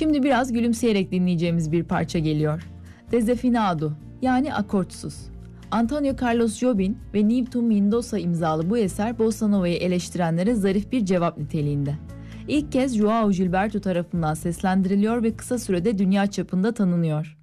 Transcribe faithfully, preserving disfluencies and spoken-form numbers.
Şimdi biraz gülümseyerek dinleyeceğimiz bir parça geliyor. Desafinado, yani akortsuz. Antonio Carlos Jobim ve Newton Mendoza imzalı bu eser Bossa Nova'yı eleştirenlere zarif bir cevap niteliğinde. İlk kez João Gilberto tarafından seslendiriliyor ve kısa sürede dünya çapında tanınıyor.